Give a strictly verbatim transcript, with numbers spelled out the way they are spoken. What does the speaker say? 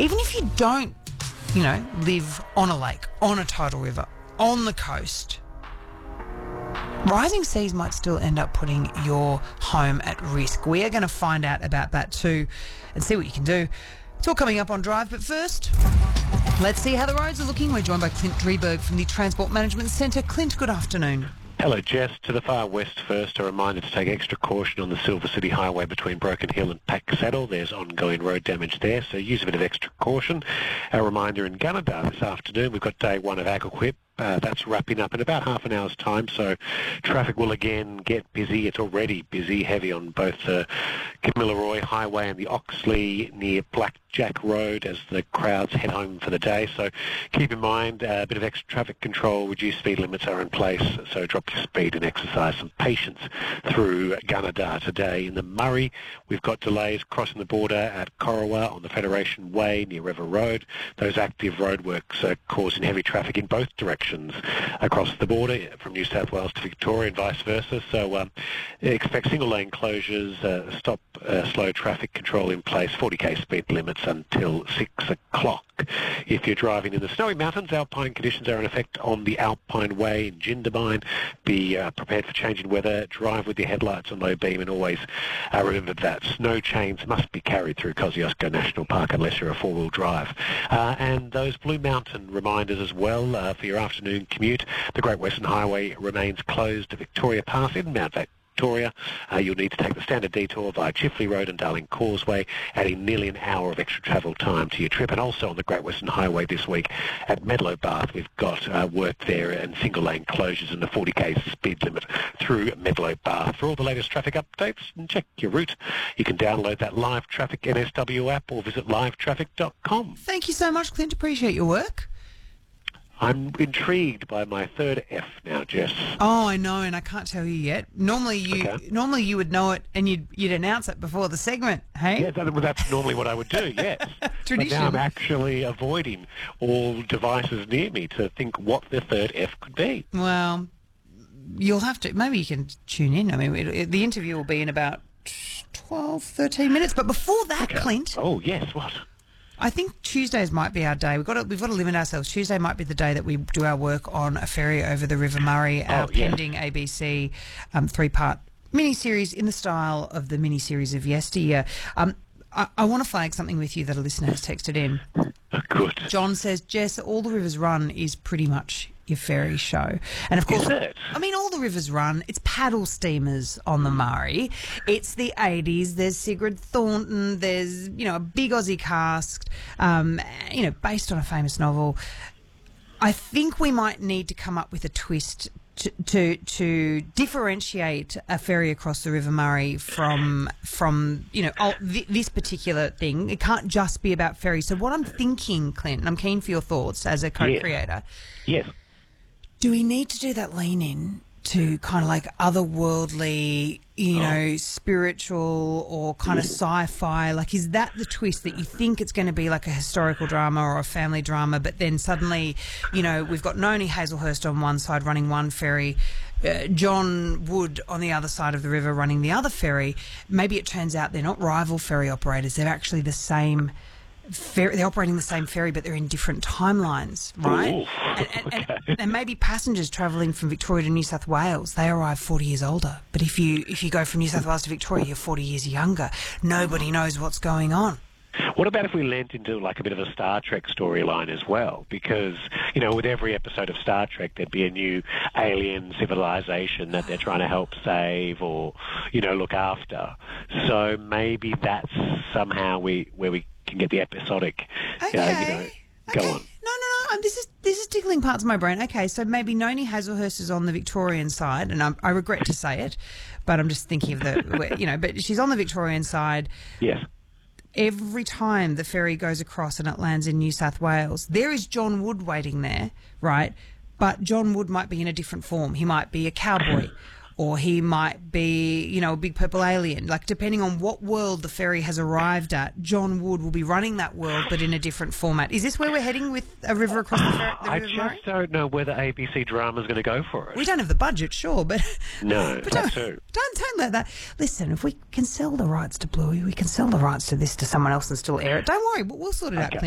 even if you don't, you know, live on a lake, on a tidal river, on the coast, rising seas might still end up putting your home at risk. We are going to find out about that too and see what you can do. It's all coming up on Drive, but first, let's see how the roads are looking. We're joined by Clint Drieberg from the Transport Management Centre. Clint, good afternoon. Hello, Jess. To the far west first, a reminder to take extra caution on the Silver City Highway between Broken Hill and Pack Saddle. There's ongoing road damage there, so use a bit of extra caution. A reminder in Gunnedah this afternoon, we've got day one of Aquaquip. Uh, that's wrapping up in about half an hour's time, so traffic will again get busy. It's already busy, heavy on both the Kamilaroi Highway and the Oxley near Blackjack Road as the crowds head home for the day. So keep in mind, uh, a bit of extra traffic control, reduced speed limits are in place, so drop your speed and exercise some patience through Gunnedah today. In the Murray, we've got delays crossing the border at Corowa on the Federation Way near River Road. Those active roadworks are causing heavy traffic in both directions across the border from New South Wales to Victoria and vice versa. So um, expect single lane closures, uh, stop uh, slow traffic control in place, forty k speed limits until six o'clock. If you're driving in the snowy mountains, alpine conditions are in effect on the Alpine Way in Jindabyne. Be uh, prepared for changing weather, drive with your headlights on low beam, and always uh, remember that snow chains must be carried through Kosciuszko National Park unless you're a four-wheel drive. Uh, and those Blue Mountain reminders as well uh, for your afternoon commute. The Great Western Highway remains closed to Victoria Pass in Mount Victoria. Uh, you'll need to take the standard detour via Chifley Road and Darling Causeway, adding nearly an hour of extra travel time to your trip. And also on the Great Western Highway this week at Medlow Bath, we've got uh, work there and single lane closures and the forty k speed limit through Medlow Bath. For all the latest traffic updates and check your route, you can download that Live Traffic N S W app or visit live traffic dot com. Thank you so much, Clint. Appreciate your work. I'm intrigued by my third F now, Jess. Oh, I know, and I can't tell you yet. Normally, you Okay. normally you would know it, and you'd you'd announce it before the segment. Hey, Yeah, that, well, that's normally what I would do, yes. But Tradition. now I'm actually avoiding all devices near me to think what the third F could be. Well, you'll have to. Maybe you can tune in. I mean, it, it, the interview will be in about twelve, thirteen minutes. But before that, Clint, Oh, yes, what? I think Tuesdays might be our day. We've got to, we've got to limit ourselves. Tuesday might be the day that we do our work on a ferry over the River Murray, our Oh, yes. pending A B C um, three-part mini-series in the style of the mini-series of yesteryear. Um, I, I want to flag something with you that a listener has texted in. Oh, good. John says, Jess, All the Rivers Run is pretty much your ferry show. And of course, Is it? I mean, All the Rivers Run, it's paddle steamers on the Murray. It's the eighties. There's Sigrid Thornton. There's, you know, a big Aussie cast, um, you know, based on a famous novel. I think we might need to come up with a twist to, to to differentiate a ferry across the River Murray from from you know oh, th- this particular thing. It can't just be about ferries. So what I'm thinking, Clint, and I'm keen for your thoughts as a co-creator. Yes. Do we need to do that lean in to kind of like otherworldly, you know, spiritual or kind of sci-fi? Like, is that the twist that you think it's going to be like a historical drama or a family drama, but then suddenly, you know, we've got Noni Hazelhurst on one side running one ferry, uh, John Wood on the other side of the river running the other ferry. Maybe it turns out they're not rival ferry operators. They're actually the same ferry. They're operating the same ferry, but they're in different timelines, right? Ooh, and, and, okay. and, and maybe passengers travelling from Victoria to New South Wales, they arrive forty years older. But if you if you go from New South Wales to Victoria, you're forty years younger. Nobody knows what's going on. What about if we lent into like a bit of a Star Trek storyline as well? Because, you know, with every episode of Star Trek, there'd be a new alien civilization that they're trying to help save or, you know, look after. So maybe that's somehow we where we can get the episodic, Okay. uh, you know, go okay. on. No, no, no. Um, this is this is tickling parts of my brain. Okay, so maybe Noni Hazelhurst is on the Victorian side, and I'm, I regret to say it, but I'm just thinking of the, you know, but she's on the Victorian side. Yes. Every time the ferry goes across and it lands in New South Wales, there is John Wood waiting there, right? But John Wood might be in a different form. He might be a cowboy, or he might be, you know, a big purple alien. Like, depending on what world the ferry has arrived at, John Wood will be running that world, but in a different format. Is this where we're heading with a river across the, fer- the I River just Murray? don't know whether A B C Drama's going to go for it. We don't have the budget, sure, but No, but that don't, too. don't don't let that. Listen, if we can sell the rights to Bluey, we can sell the rights to this to someone else and still air it. Don't worry, we'll, we'll sort it out. Okay.